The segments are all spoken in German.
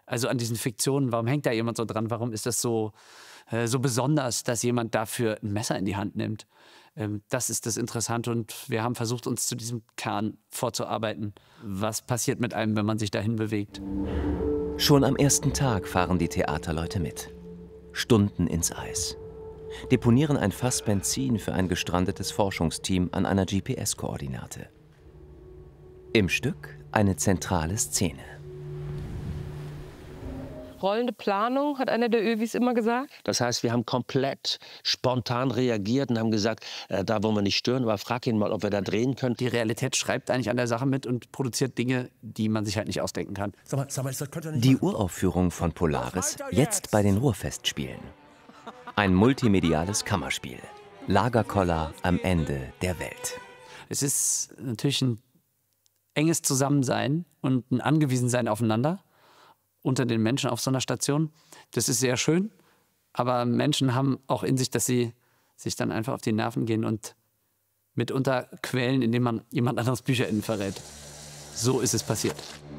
Also an diesen Fiktionen, warum hängt da jemand so dran? Warum ist das so besonders, dass jemand dafür ein Messer in die Hand nimmt? Das ist das Interessante und wir haben versucht, uns zu diesem Kern vorzuarbeiten. Was passiert mit einem, wenn man sich dahin bewegt? Schon am ersten Tag fahren die Theaterleute mit. Stunden ins Eis. Deponieren ein Fass Benzin für ein gestrandetes Forschungsteam an einer GPS-Koordinate. Im Stück eine zentrale Szene. Rollende Planung, hat einer der Övis immer gesagt. Das heißt, wir haben komplett spontan reagiert und haben gesagt, da wollen wir nicht stören, aber frag ihn mal, ob wir da drehen können. Die Realität schreibt eigentlich an der Sache mit und produziert Dinge, die man sich halt nicht ausdenken kann. Die Uraufführung von Polaris, jetzt bei den Ruhrfestspielen. Ein multimediales Kammerspiel. Lagerkoller am Ende der Welt. Es ist natürlich ein enges Zusammensein und ein Angewiesensein aufeinander unter den Menschen auf so einer Station. Das ist sehr schön, aber Menschen haben auch in sich, dass sie sich dann einfach auf die Nerven gehen und mitunter quälen, indem man jemand anderes BücherInnen verrät. So ist es passiert.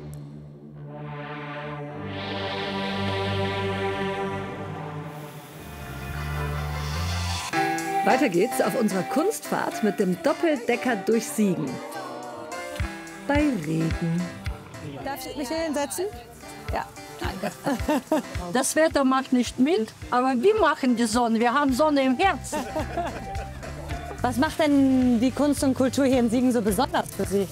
Weiter geht's auf unserer Kunstfahrt mit dem Doppeldecker durch Siegen. Bei Regen. Darf ich mich hier hinsetzen? Ja, danke. Das Wetter macht nicht mit, aber wir machen die Sonne. Wir haben Sonne im Herzen. Was macht denn die Kunst und Kultur hier in Siegen so besonders für Sie?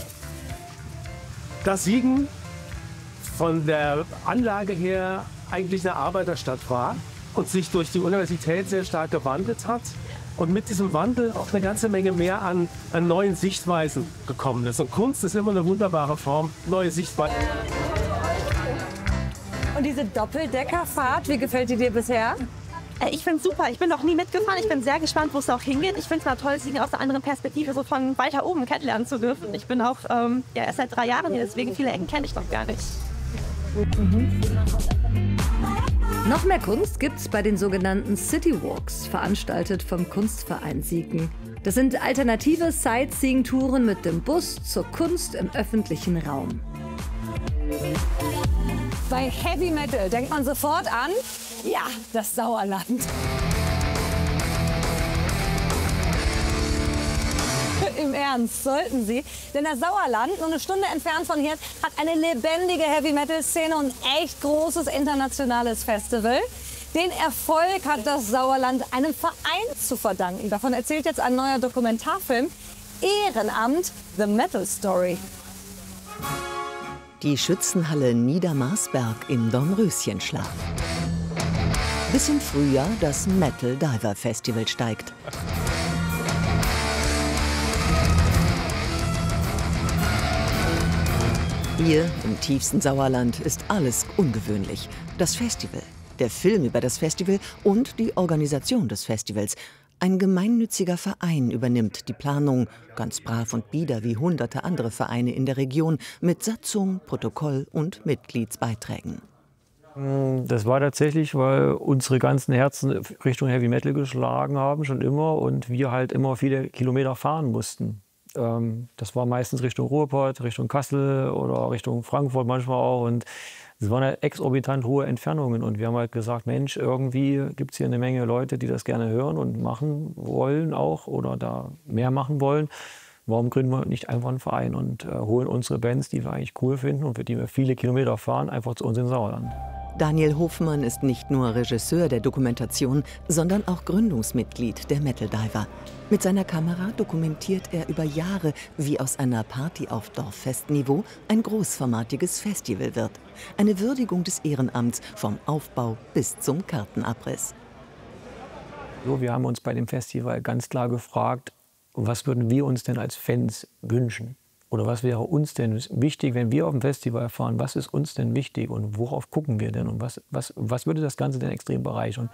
Dass Siegen von der Anlage her eigentlich eine Arbeiterstadt war und sich durch die Universität sehr stark gewandelt hat. Und mit diesem Wandel auch eine ganze Menge mehr an neuen Sichtweisen gekommen ist. Und Kunst ist immer eine wunderbare Form, neue Sichtweisen. Und diese Doppeldeckerfahrt, wie gefällt die dir bisher? Ich finde es super. Ich bin noch nie mitgefahren. Ich bin sehr gespannt, wo es auch hingeht. Ich finde es mal toll, Siegen aus einer anderen Perspektive so von weiter oben kennenlernen zu dürfen. Ich bin auch erst seit 3 Jahren hier, deswegen viele Ecken kenne ich noch gar nicht. Noch mehr Kunst gibt's bei den sogenannten City Walks, veranstaltet vom Kunstverein Siegen. Das sind alternative Sightseeing-Touren mit dem Bus zur Kunst im öffentlichen Raum. Bei Heavy Metal denkt man sofort an, ja, das Sauerland. Im Ernst, sollten Sie. Denn das Sauerland, nur eine Stunde entfernt von hier, hat eine lebendige Heavy-Metal-Szene und ein echt großes internationales Festival. Den Erfolg hat das Sauerland einem Verein zu verdanken. Davon erzählt jetzt ein neuer Dokumentarfilm, Ehrenamt, The Metal Story. Die Schützenhalle Niedermarsberg im Dornröschenschlaf. Bis im Frühjahr das Metal Diver Festival steigt. Hier im tiefsten Sauerland ist alles ungewöhnlich. Das Festival, der Film über das Festival und die Organisation des Festivals. Ein gemeinnütziger Verein übernimmt die Planung, ganz brav und bieder wie hunderte andere Vereine in der Region, mit Satzung, Protokoll und Mitgliedsbeiträgen. Das war tatsächlich, weil unsere ganzen Herzen Richtung Heavy Metal geschlagen haben, schon immer, und wir halt immer viele Kilometer fahren mussten. Das war meistens Richtung Ruhrpott, Richtung Kassel oder Richtung Frankfurt manchmal auch. Und es waren halt exorbitant hohe Entfernungen. Und wir haben halt gesagt, Mensch, irgendwie gibt es hier eine Menge Leute, die das gerne hören und machen wollen auch oder da mehr machen wollen. Warum gründen wir nicht einfach einen Verein und holen unsere Bands, die wir eigentlich cool finden und für die wir viele Kilometer fahren, einfach zu uns ins Sauerland. Daniel Hofmann ist nicht nur Regisseur der Dokumentation, sondern auch Gründungsmitglied der Metal Diver. Mit seiner Kamera dokumentiert er über Jahre, wie aus einer Party auf Dorffestniveau ein großformatiges Festival wird. Eine Würdigung des Ehrenamts vom Aufbau bis zum Kartenabriss. So, wir haben uns bei dem Festival ganz klar gefragt, was würden wir uns denn als Fans wünschen? Oder was wäre uns denn wichtig, wenn wir auf dem Festival fahren? Was ist uns denn wichtig und worauf gucken wir denn? Und was würde das Ganze denn extrem bereichern?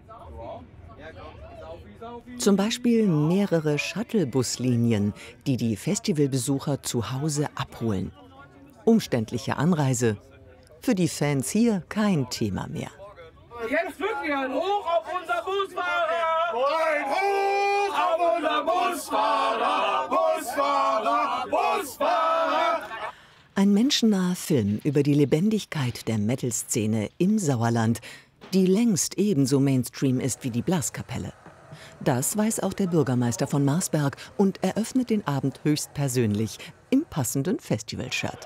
Zum Beispiel mehrere Shuttlebuslinien, die die Festivalbesucher zu Hause abholen. Umständliche Anreise. Für die Fans hier kein Thema mehr. Jetzt drücken wir ein Hoch auf unser Busfahrer! Ein Hoch auf unser Busfahrer! Busfahrer! Busfahrer! Ein menschennaher Film über die Lebendigkeit der Metal-Szene im Sauerland, die längst ebenso Mainstream ist wie die Blaskapelle. Das weiß auch der Bürgermeister von Marsberg und eröffnet den Abend höchstpersönlich im passenden Festival-Shirt.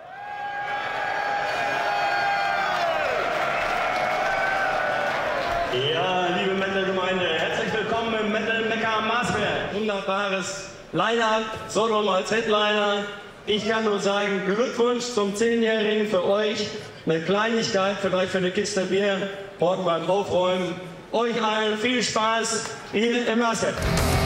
Ja, liebe Metal-Gemeinde, herzlich willkommen im Metal-Mekka Marsberg. Wunderbares Line-Up, Sodom als Headliner. Ich kann nur sagen, Glückwunsch zum 10-Jährigen für euch. Eine Kleinigkeit vielleicht für eine Kiste Bier, morgen beim Aufräumen. Euch allen viel Spaß hier im Marsberg.